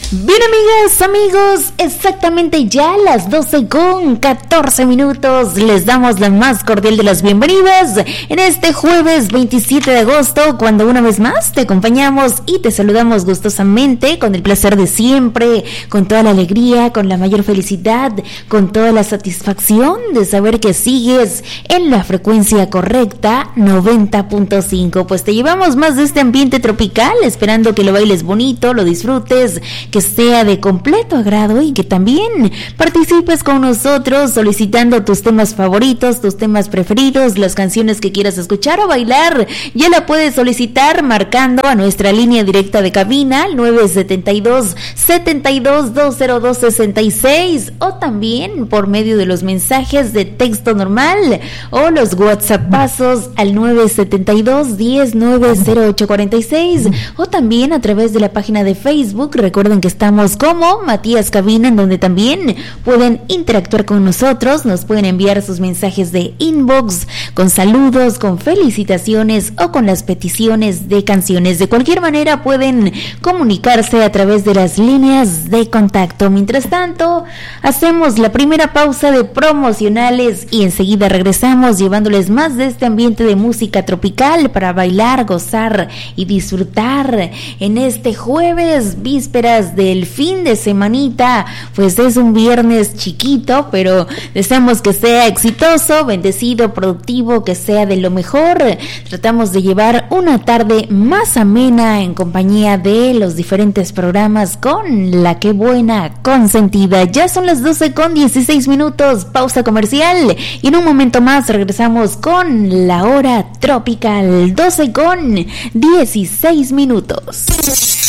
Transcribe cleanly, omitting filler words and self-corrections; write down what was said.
Bien, amigas, amigos, exactamente ya a las 12:14 les damos la más cordial de las bienvenidas en este jueves 27 de agosto, cuando una vez más te acompañamos y te saludamos gustosamente, con el placer de siempre, con toda la alegría, con la mayor felicidad, con toda la satisfacción de saber que sigues en la frecuencia correcta, 90.5. Pues te llevamos más de este ambiente tropical, esperando que lo bailes bonito, lo disfrutes, que sea de completo agrado y que también participes con nosotros solicitando tus temas favoritos, tus temas preferidos, las canciones que quieras escuchar o bailar. Ya la puedes solicitar marcando a nuestra línea directa de cabina, al 972-202-66, o también por medio de los mensajes de texto normal o los WhatsAppazos al 972-10-90846, o también a través de la página de Facebook. Recuerden que estamos como Matías Cabina, en donde también pueden interactuar con nosotros, nos pueden enviar sus mensajes de inbox con saludos, con felicitaciones o con las peticiones de canciones. De cualquier manera pueden comunicarse a través de las líneas de contacto. Mientras tanto, hacemos la primera pausa de promocionales y enseguida regresamos llevándoles más de este ambiente de música tropical para bailar, gozar y disfrutar en este jueves, vísperas del fin de semanita. Pues es un viernes chiquito, pero deseamos que sea exitoso, bendecido, productivo, que sea de lo mejor. Tratamos de llevar una tarde más amena en compañía de los diferentes programas con la que buena consentida. Ya son las 12:16, pausa comercial, y en un momento más regresamos con la hora tropical, 12:16.